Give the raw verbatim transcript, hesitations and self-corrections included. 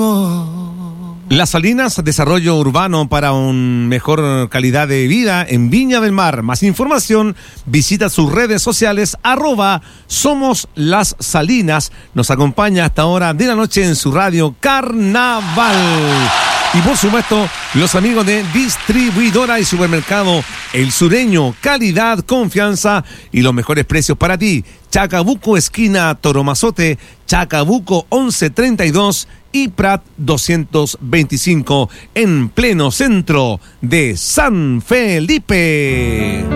Las Salinas, desarrollo urbano para una mejor calidad de vida en Viña del Mar. Más información, visita sus redes sociales, arroba Somos Las Salinas. Nos acompaña hasta ahora de la noche en su radio Carnaval. Y por supuesto, los amigos de Distribuidora y Supermercado El Sureño, calidad, confianza y los mejores precios para ti. Chacabuco, esquina Toromazote, Chacabuco once treinta y dos y Prat doscientos veinticinco, en pleno centro de San Felipe.